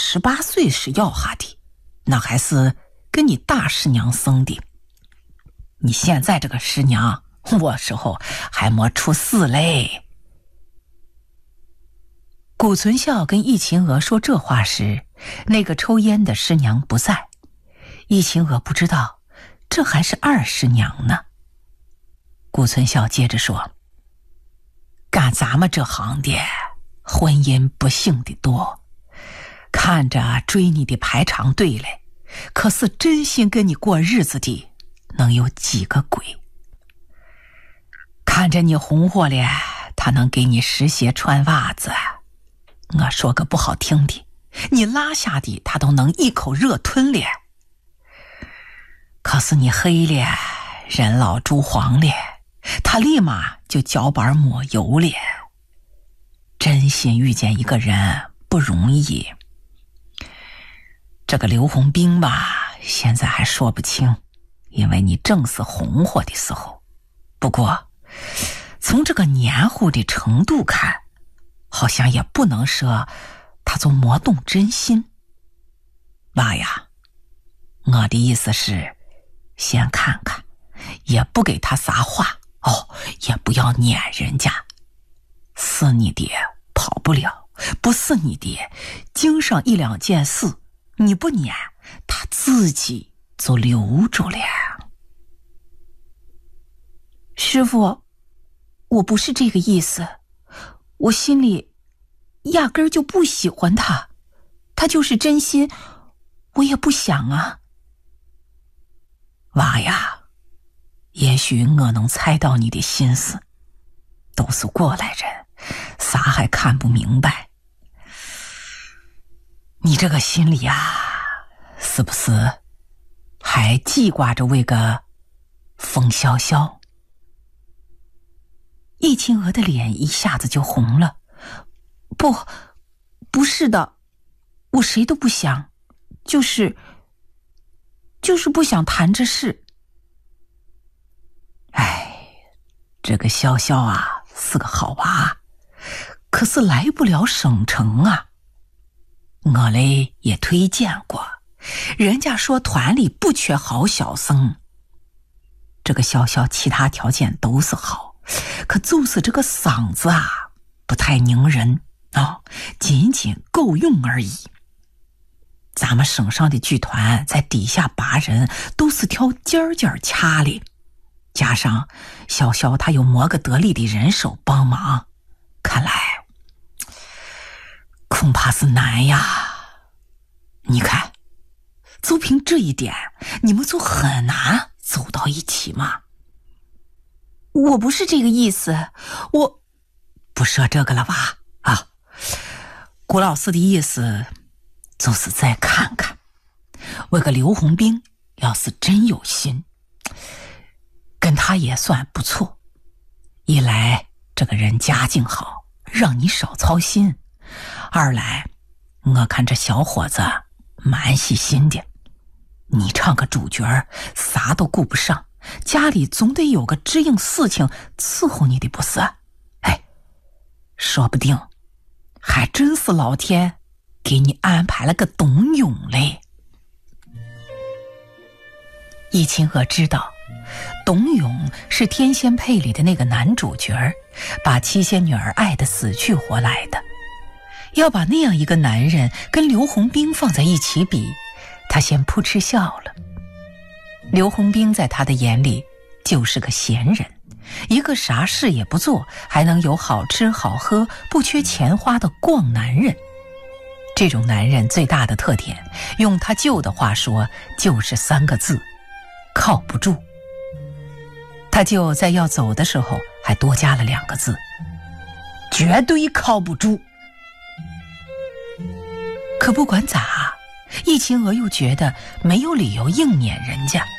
18岁时要下的，那还是跟你大师娘生的。你现在这个师娘，我时候还没出世嘞。谷存孝跟易秦娥说这话时，那个抽烟的师娘不在。易秦娥不知道，这还是二师娘呢。谷存孝接着说，干咱们这行的，婚姻不幸的多，看着追你的排长队嘞，可是真心跟你过日子的能有几个鬼？看着你红火了，他能给你湿鞋穿袜子。我说个不好听的，你拉下的他都能一口热吞了。可是你黑了，人老珠黄了，他立马就脚板抹油了。真心遇见一个人不容易。这个刘洪兵吧，现在还说不清，因为你正是红火的时候。不过从这个黏糊的程度看，好像也不能说他就没动真心。娃呀，我的意思是先看看，也不给他撒话哦，也不要撵人家。是你的跑不了，不是你的经上1、2件事，你不撵他自己就留住了。 师父，我不是这个意思，我心里压根儿就不喜欢他，他就是真心，我也不想啊。 娃呀，也许我能猜到你的心思，都是过来人，啥还看不明白。你这个心里呀，是不是还记挂着为个风萧萧？ 易秦娥的脸一下子就红了。不是的，我谁都不想，就是不想谈这事。 哎，这个潇潇啊是个好娃，可是来不了省城啊。我嘞也推荐过，人家说团里不缺好小生。这个潇潇其他条件都是好，可就是这个嗓子啊不太拧人啊，仅仅够用而已。咱们省上的剧团在底下拔人都是挑尖尖掐的，加上潇潇他有磨个得力的人手帮忙，看来恐怕是难呀。你看，就凭这一点，你们就很难走到一起嘛。 我不是这个意思，我不说这个了吧？啊，谷老师的意思就是再看看，为个刘洪兵要是真有心，跟他也算不错。一来这个人家境好，让你少操心；二来我看这小伙子蛮细心的，你唱个主角啥都顾不上，家里总得有个支应事情伺候你的不是？哎，说不定还真是老天给你安排了个董永嘞。易秦娥知道董永是《天仙配》里的那个男主角，把七仙女儿爱得死去活来的。要把那样一个男人跟刘洪兵放在一起比，他先扑哧笑了。刘洪兵在他的眼里就是个闲人，一个啥事也不做，还能有好吃好喝不缺钱花的逛男人。这种男人最大的特点，用他舅的话说，就是3个字：靠不住。他舅在要走的时候还多加了2个字：绝对靠不住。可不管咋，易秦娥又觉得没有理由硬撵人家。